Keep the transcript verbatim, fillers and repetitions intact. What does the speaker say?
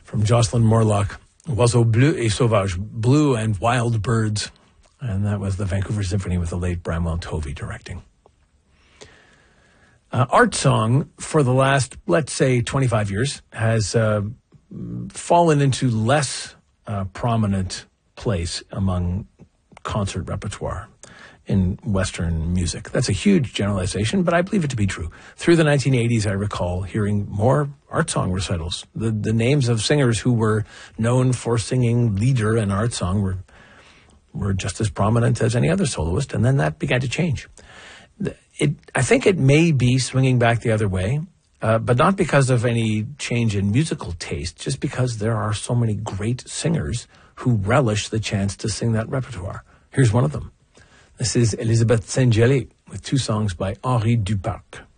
from Jocelyn Morlock, Oiseaux Bleus et Sauvages, Blue and Wild Birds. And that was the Vancouver Symphony with the late Bramwell Tovey directing. Uh, art song, for the last, let's say, twenty-five years, has uh, fallen into less uh, prominent place among concert repertoire in Western music. That's a huge generalization, but I believe it to be true. Through the nineteen eighties, I recall hearing more art song recitals. The, the names of singers who were known for singing lieder and art song were were just as prominent as any other soloist, and then that began to change. It, I think it may be swinging back the other way, uh, but not because of any change in musical taste, just because there are so many great singers who relish the chance to sing that repertoire. Here's one of them. This is Elisabeth Szentgyeli with two songs by Henri Duparc.